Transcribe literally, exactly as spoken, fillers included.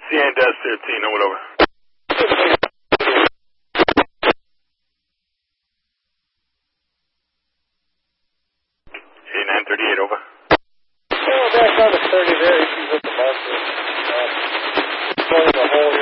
C N dash thirteen, over over. nine thirty-eight, over. Oh, back on the thirty there, issues with the marker. Uh, going the whole